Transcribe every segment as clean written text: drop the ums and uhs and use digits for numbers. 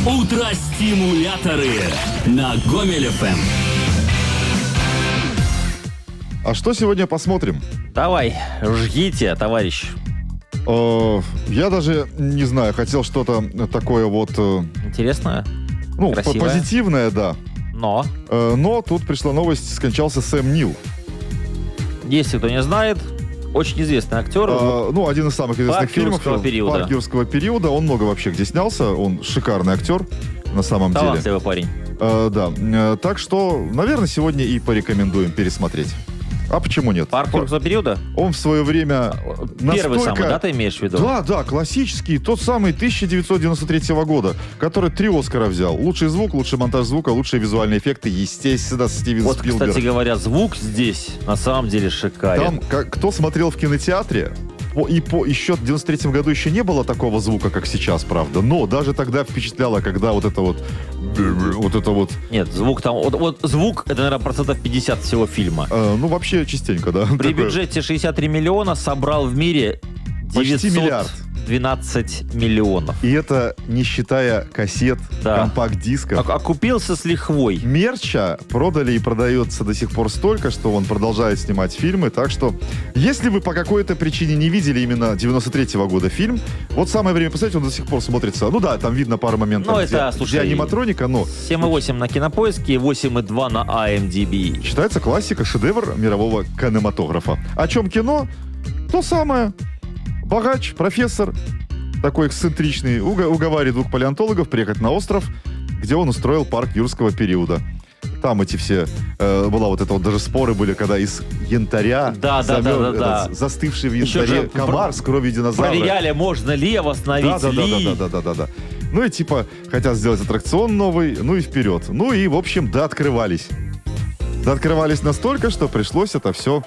Утро-стимуляторы на Гомель ФМ. А что сегодня посмотрим? Давай, жгите, товарищ. Я даже не знаю, хотел что-то такое вот... Интересно? Ну, красивое. позитивное, да. Но, Но тут пришла новость, скончался Сэм Нил. если кто не знает, очень известный актер. Один из самых известных «Парк фильмов. юрского периода». «Парк юрского периода». Он много вообще где снялся. Он шикарный актер, на самом деле. Талантливый парень. Да. Так что, наверное, сегодня и порекомендуем пересмотреть. А почему нет? «Парк юрского периода»? Он в свое время Первый настолько... самый, да, ты имеешь в виду? Да, классический, тот самый 1993 года, который 3 Оскара взял. Лучший звук, лучший монтаж звука, лучшие визуальные эффекты, естественно, Стивен Вот, Спилберг. кстати говоря, звук здесь на самом деле шикарен. Там, кто смотрел в кинотеатре, еще в 93 году еще не было такого звука, как сейчас, правда. Но даже тогда впечатляло, когда вот это вот... Нет, звук там... Вот звук, это, наверное, процентов 50 всего фильма. Вообще частенько, да. При бюджете 63 миллиона собрал в мире Почти миллиард. 912 миллионов. И это не считая кассет, Да. компакт-дисков. Окупился с лихвой. Мерча продали и продается до сих пор столько, что он продолжает снимать фильмы. Так что, если вы по какой-то причине не видели именно 93-го года фильм, вот самое время посмотреть, он до сих пор смотрится. Ну да, там видно пару моментов, Ну, где, это, слушай, где аниматроника, но 7,8 на Кинопоиске и 8,2 на IMDb. считается классика, шедевр мирового кинематографа. О чем кино? То самое. Богач, профессор, такой эксцентричный, уговаривает 2 палеонтологов приехать на остров, где он устроил парк юрского периода. Там эти все... была вот это вот, даже споры были, когда из янтаря Да. застывший в Еще янтаре же комар с кровью динозавра. Проверяли, можно ли восстановить ли. Да. Ну и типа хотят сделать аттракцион новый, ну и вперед. Ну и, в общем, открывались. Открывались настолько, что пришлось это все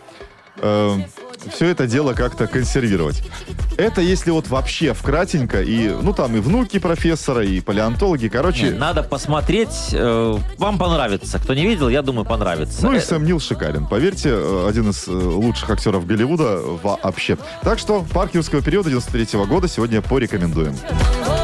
это дело как-то консервировать. Это если вот вообще вкратенько, и, там и внуки профессора, и палеонтологи, короче... Нет, надо посмотреть, вам понравится. Кто не видел, я думаю, понравится. Ну и Сэм Нил шикарен. Поверьте, один из лучших актеров Голливуда вообще. Так что «Парк юрского периода» 93 года сегодня порекомендуем.